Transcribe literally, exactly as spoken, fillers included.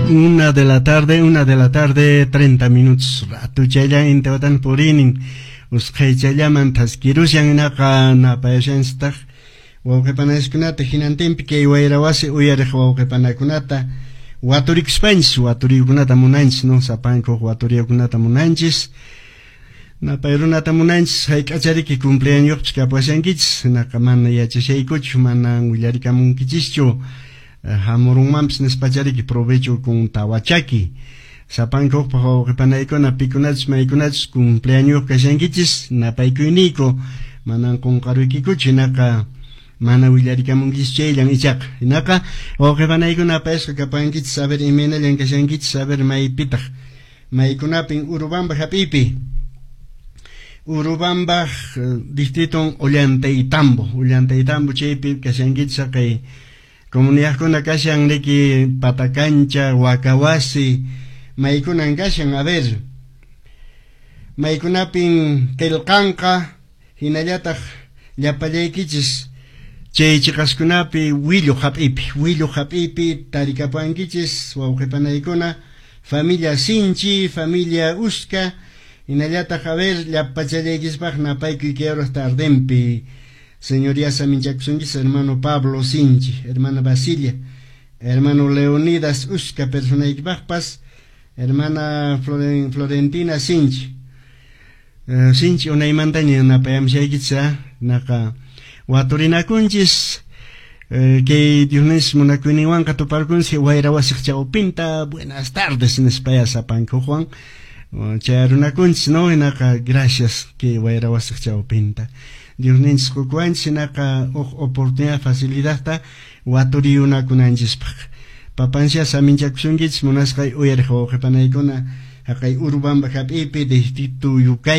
Una de la tarde, una de la tarde, treinta minutos. Ratu chaya intewatan purinin. Uskay chaya mantas kirusyan naka napayasyan stag. Wawqipanayskunata hinantinpi kay wayrawasi uyariq wawqipanaykunata waturikuspaychis waturikunata munanchis no sapankuq waturikunata munanchis napay runata munanchis hayk'achariki cumpleaños kapasyankichis naka mana yachashaykuchu mana willarikamunkichischu hamurunmanpis nispachariki provecho con tawachaki sapankuq wawqipanaykuna pikunachis maykunachis cumpleaños kasyankichis napaykuyniku manan qunqaruykikuchu naka mana willarikamunkis chaylan ichaqa hinaka wawqipanaykuna payqa kapankichis saber imanallan kashankichis saber maypitaq maykunapin Urubamba hap'ipi Urubamba distrito Ollantaytambo Ollantaytambo chaypi kashankichis kay comunidadkuna kashan riki Patacancha Wakawasi maykunan kashan a ver maykunapin qillqanqa hinallataq llapallaykichis chay chiqaskunapi willu hap'ipi willu hap'ipi tarikapankichis wawqipanaykuna familia Sinchi familia Uska hinallataq a ver llapachallaykispaq napaykuy kay horas tardenpi señoría saminchakusunchis hermano Pablo Sinchi hermana Basilia hermano Leonidas Uska personaykipaqpas hermana Floren, Florentina Sinchi uh, Sinchi unaymantaña napayamshaykitsa naka waturinakunchis eh, que Dios munakuniwanqa tuparkunsi wayrawasiq chawpinta buenas tardes nispaya sapanku Juan chay runakunchis no hinaka gracias que wayrawasiq chawpinta Dios ninchis kukuanchis hinaka oportunidad facilidadta waturiyunakunanchispaq papansya saminchakusunkichis munasqay uyariq wawqipanaykuna haqay Urubamba hap'ipi distrito Yukay